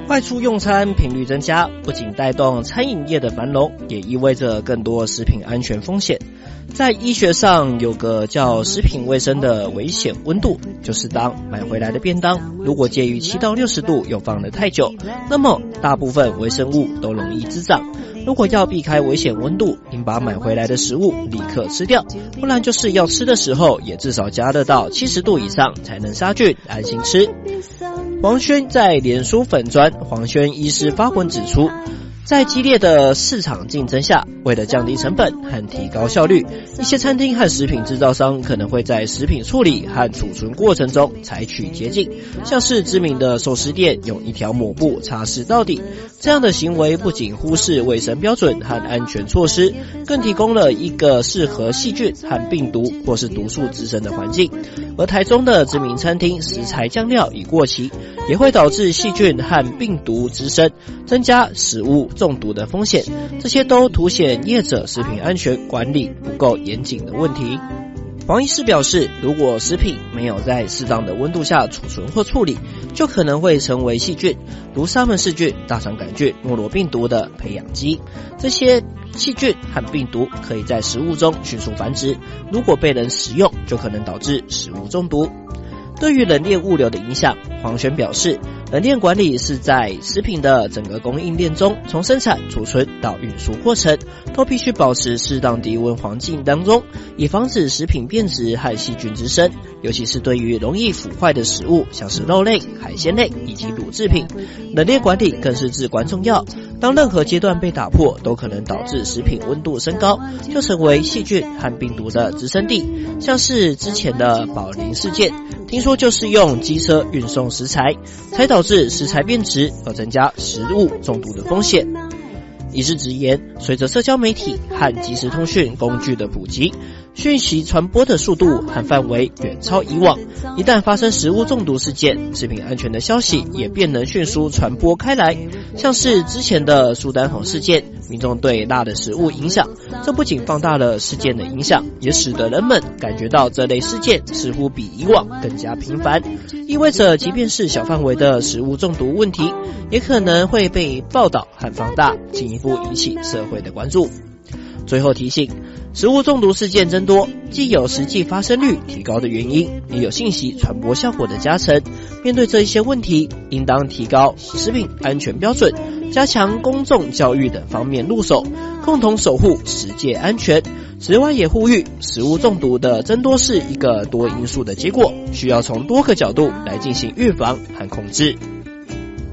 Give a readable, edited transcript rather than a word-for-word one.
外出用餐频率增加，不仅带动餐饮业的繁荣，也意味着更多食品安全风险。在医学上有个叫食品卫生的危险温度，就是当买回来的便当如果介于7到60度又放得太久，那么大部分微生物都容易滋长。如果要避开危险温度，应把买回来的食物立刻吃掉，不然就是要吃的时候也至少加热到70度以上才能杀菌，安心吃。黄轩在脸书粉专黄轩医师发文指出，在激烈的市场竞争下，为了降低成本和提高效率，一些餐厅和食品制造商可能会在食品处理和储存过程中采取捷径，像是知名的寿司店用一条抹布擦拭到底。这样的行为不仅忽视卫生标准和安全措施，更提供了一个适合细菌和病毒或是毒素滋生的环境。而台中的知名餐厅食材酱料已过期，也会导致细菌和病毒滋生，增加食物中毒的风险，这些都凸显业者食品安全管理不够严谨的问题。黄医师表示，如果食品没有在适当的温度下储存或处理，就可能会成为细菌，如沙门氏菌、大肠杆菌、诺罗病毒的培养基。这些细菌和病毒可以在食物中迅速繁殖，如果被人食用，就可能导致食物中毒。对于冷链物流的影响，黄轩表示，冷链管理是在食品的整个供应链中，从生产、储存到运输过程，都必须保持适当低温环境当中，以防止食品变质和细菌滋生。尤其是对于容易腐坏的食物，像是肉类、海鲜类以及乳制品，冷链管理更是至关重要。当任何阶段被打破，都可能导致食品温度升高，就成为细菌和病毒的滋生地。像是之前的宝林事件，听说就是用机车运送食材，才导致食材变质，而增加食物中毒的风险。医师直言，随着社交媒体和即时通讯工具的普及，讯息传播的速度和范围远超以往，一旦发生食物中毒事件，食品安全的消息也便能迅速传播开来。像是之前的苏丹红事件，民众对辣的食物影响，这不仅放大了事件的影响，也使得人们感觉到这类事件似乎比以往更加频繁，意味着即便是小范围的食物中毒问题，也可能会被报道和放大，进一步引起社会的关注。最后提醒，食物中毒事件增多，既有实际发生率提高的原因，也有信息传播效果的加成。面对这一些问题，应当提高食品安全标准，加强公众教育等方面入手，共同守护食界安全。此外也呼吁，食物中毒的增多是一个多因素的结果，需要从多个角度来进行预防和控制。